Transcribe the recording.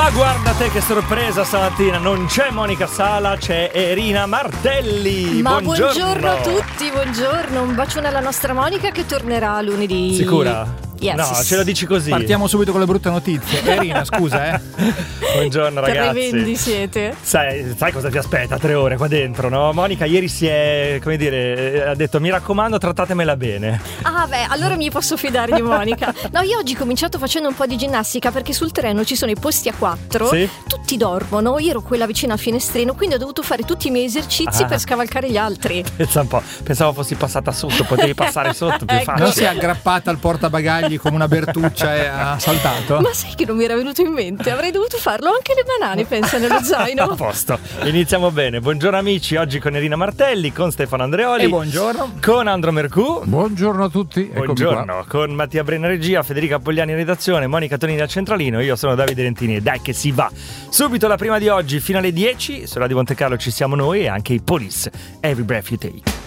Guarda te che sorpresa stamattina, non c'è Monica Sala, c'è Erina Martelli. Ma buongiorno a tutti, buongiorno, un bacione alla nostra Monica che tornerà lunedì. Sicura? Yes. No, ce lo dici così. Partiamo subito con le brutte notizie. Erina, scusa, Buongiorno ragazzi. Tremendi siete. Sai cosa ti aspetta 3 ore qua dentro, no? Monica ieri si è, come dire, ha detto mi raccomando trattatemela bene. Ah beh, allora mi posso fidare di Monica. No, io oggi ho cominciato facendo un po' di ginnastica perché sul treno ci sono i posti a 4. Sì? Tutti dormono, io ero quella vicina al finestrino, quindi ho dovuto fare tutti i miei esercizi per scavalcare gli altri. Pensa un po', pensavo fossi passata sotto, potevi passare sotto più Ecco. facile. Non si è aggrappata al portabagagli come una Bertuccia e ha saltato? Ma sai che non mi era venuto in mente? Avrei dovuto farlo anche le banane, pensa, nello A zaino. posto, iniziamo bene. Buongiorno amici, oggi con Erina Martelli, con Stefano Andreoli E buongiorno. con Andro Mercù. Buongiorno a tutti. Buongiorno, con Mattia Brenna regia, Federica Pogliani in redazione, Monica Tonini al centralino, io sono Davide Rentini e dai che si va. Subito la prima di oggi, fino alle 10, su Radio Monte Carlo ci siamo noi e anche i Police, Every Breath You Take.